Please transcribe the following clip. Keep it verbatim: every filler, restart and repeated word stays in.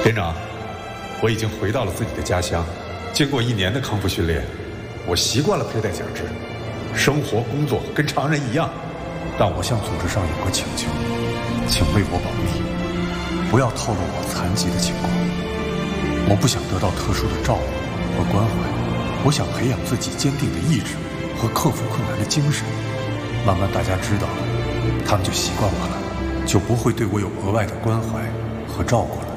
连长，我已经回到了自己的家乡，经过一年的康复训练，我习惯了佩戴假肢，生活工作跟常人一样。但我向组织上有个请求，请为我保密，不要透露我残疾的情况。我不想得到特殊的照顾和关怀，我想培养自己坚定的意志和克服困难的精神。慢慢大家知道了，他们就习惯我了，就不会对我有额外的关怀和照顾了。